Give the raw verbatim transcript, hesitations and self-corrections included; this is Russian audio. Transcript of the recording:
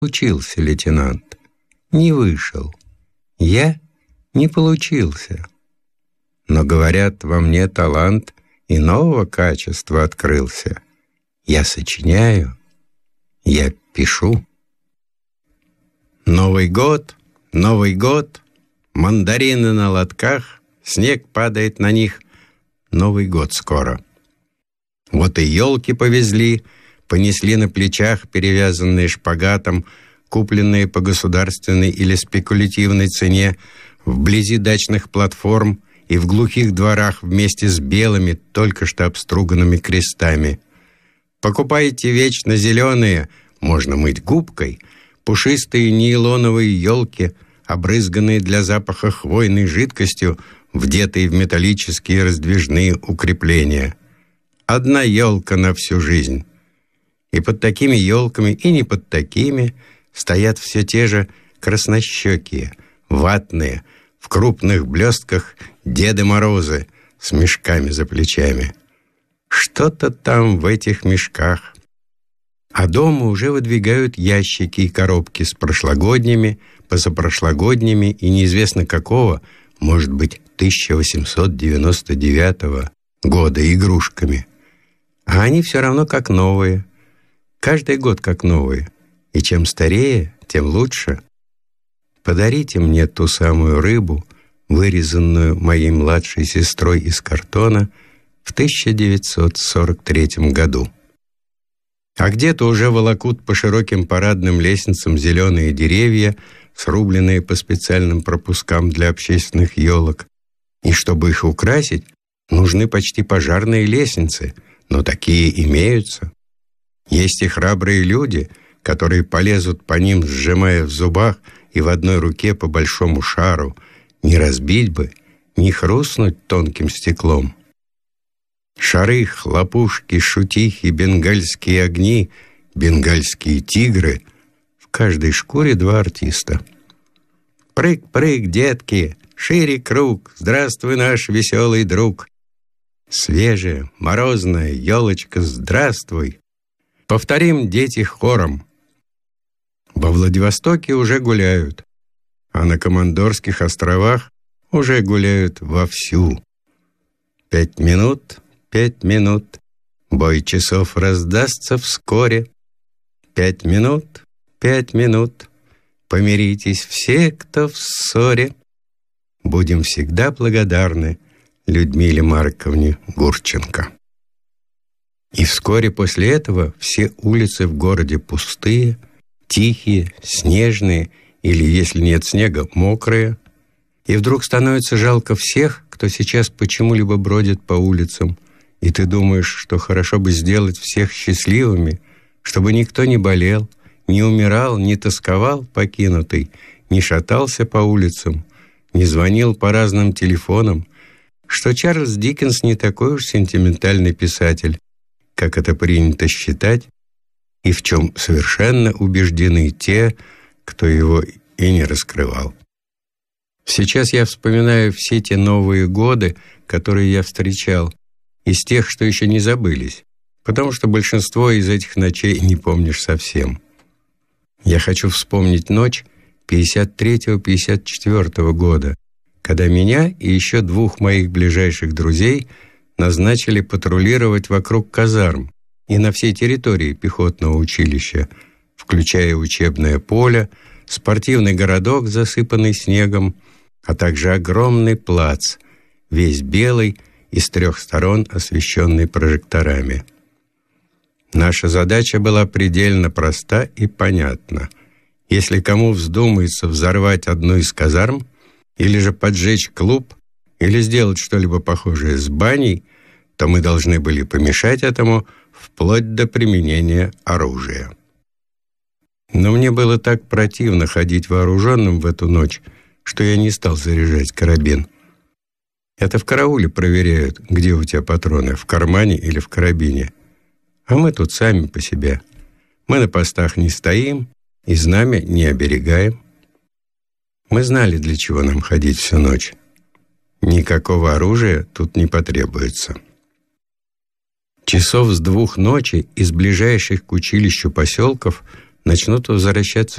Учился лейтенант, не вышел. Я не получился. Но, говорят, во мне талант иного качества открылся. Я сочиняю, я пишу. Новый год, Новый год, мандарины на лотках, снег падает на них. Новый год скоро. Вот и елки повезли, понесли на плечах, перевязанные шпагатом, купленные по государственной или спекулятивной цене, вблизи дачных платформ и в глухих дворах вместе с белыми, только что обструганными крестами. Покупайте вечно зеленые, можно мыть губкой, пушистые нейлоновые елки, обрызганные для запаха хвойной жидкостью, вдетые в металлические раздвижные укрепления. Одна елка на всю жизнь. И под такими елками, и не под такими стоят все те же краснощекие, ватные, в крупных блестках Деды Морозы с мешками за плечами. Что-то там в этих мешках. А дома уже выдвигают ящики и коробки с прошлогодними, позапрошлогодними и неизвестно какого, может быть, тысяча восемьсот девяносто девятого года игрушками. А они все равно как новые. Каждый год как новые. И чем старее, тем лучше. Подарите мне ту самую рыбу, вырезанную моей младшей сестрой из картона в тысяча девятьсот сорок третьем году. А где-то уже волокут по широким парадным лестницам зеленые деревья, срубленные по специальным пропускам для общественных елок. И чтобы их украсить, нужны почти пожарные лестницы, но такие имеются. Есть и храбрые люди, которые полезут по ним, сжимая в зубах и в одной руке по большому шару, не разбить бы, не хрустнуть тонким стеклом. Шары, хлопушки, шутихи, бенгальские огни, бенгальские тигры. В каждой шкуре два артиста. Прыг-прыг, детки, шире круг, здравствуй, наш веселый друг. Свежая, морозная елочка, здравствуй. Повторим, дети, хором. Во Владивостоке уже гуляют, а на Командорских островах уже гуляют вовсю. Пять минут, пять минут, бой часов раздастся вскоре. Пять минут, пять минут, помиритесь все, кто в ссоре. Будем всегда благодарны Людмиле Марковне Гурченко. И вскоре после этого все улицы в городе пустые, тихие, снежные или, если нет снега, мокрые. И вдруг становится жалко всех, кто сейчас почему-либо бродит по улицам, и ты думаешь, что хорошо бы сделать всех счастливыми, чтобы никто не болел, не умирал, не тосковал покинутый, не шатался по улицам, не звонил по разным телефонам, что Чарльз Диккенс не такой уж сентиментальный писатель, как это принято считать, и в чем совершенно убеждены те, кто его и не раскрывал. Сейчас я вспоминаю все те новые годы, которые я встречал, из тех, что еще не забылись, потому что большинство из этих ночей не помнишь совсем. Я хочу вспомнить ночь пятьдесят третьего — пятьдесят четвёртого года, когда меня и еще двух моих ближайших друзей назначили патрулировать вокруг казарм и на всей территории пехотного училища, включая учебное поле, спортивный городок, засыпанный снегом, а также огромный плац, весь белый и с трех сторон освещенный прожекторами. Наша задача была предельно проста и понятна. Если кому вздумается взорвать одну из казарм, или же поджечь клуб, или сделать что-либо похожее с баней, то мы должны были помешать этому вплоть до применения оружия. Но мне было так противно ходить вооруженным в эту ночь, что я не стал заряжать карабин. Это в карауле проверяют, где у тебя патроны, в кармане или в карабине. А мы тут сами по себе. Мы на постах не стоим и знамя не оберегаем. Мы знали, для чего нам ходить всю ночь. Никакого оружия тут не потребуется. Часов с двух ночи из ближайших к училищу поселков начнут возвращаться